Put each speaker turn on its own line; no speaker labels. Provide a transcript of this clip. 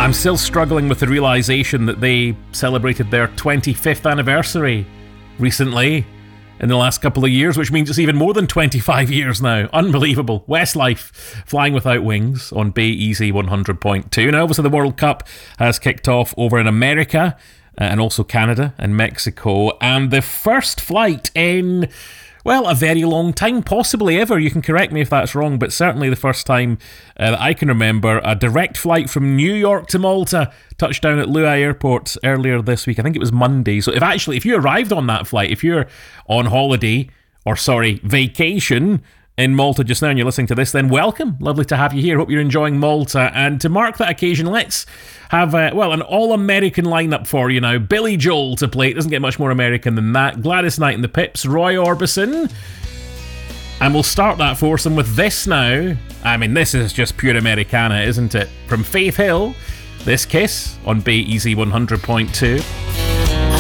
I'm still struggling with the realisation that they celebrated their 25th anniversary recently in the last couple of years, which means it's even more than 25 years now. Unbelievable. Westlife, Flying Without Wings on Bay Easy 100.2. Now, obviously, the World Cup has kicked off over in America and also Canada and Mexico. And the first flight in, well, a very long time, possibly ever. You can correct me if that's wrong, but certainly the first time that I can remember, a direct flight from New York to Malta touched down at Luai Airport earlier this week. I think it was Monday. So if you arrived on that flight, if you're on holiday, or vacation in Malta just now and you're listening to this, then welcome. Lovely to have you here. Hope you're enjoying Malta. And to mark that occasion, let's have, an all-American lineup for you now. Billy Joel to play. It doesn't get much more American than that. Gladys Knight and the Pips. Roy Orbison. And we'll start that foursome with this now. I mean, this is just pure Americana, isn't it? From Faith Hill, this Kiss on Bay Easy 100.2.